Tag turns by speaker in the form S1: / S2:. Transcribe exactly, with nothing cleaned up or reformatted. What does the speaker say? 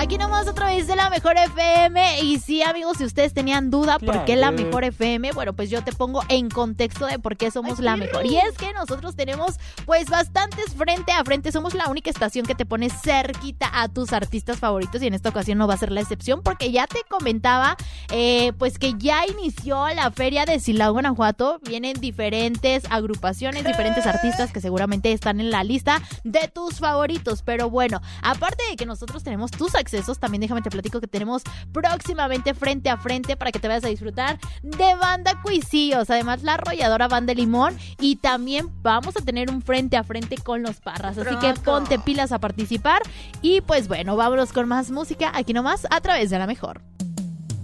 S1: Aquí nomás a través de la Mejor F M. Y sí, amigos, si ustedes tenían duda
S2: Claro.
S1: por qué la Mejor F M, bueno, pues yo te pongo en contexto de por qué somos
S2: Ay,
S1: la
S2: sí.
S1: mejor. Y es que nosotros tenemos pues bastantes frente a frente. Somos la única estación que te pone cerquita a tus artistas favoritos y en esta ocasión no va a ser la excepción porque ya te comentaba eh, pues que ya inició la feria de Silao, Guanajuato. Vienen diferentes agrupaciones, diferentes artistas que seguramente están en la lista de tus favoritos. Pero bueno, aparte de que nosotros tenemos tus accesos, también déjame te platico que tenemos próximamente frente a frente para que te vayas a disfrutar de Banda Cuisillos, además la arrolladora Banda Limón, y también vamos a tener un frente a frente con los Parras, así que
S2: Pronto.
S1: ponte pilas a participar y pues bueno, vámonos con más música aquí nomás a través de la Mejor.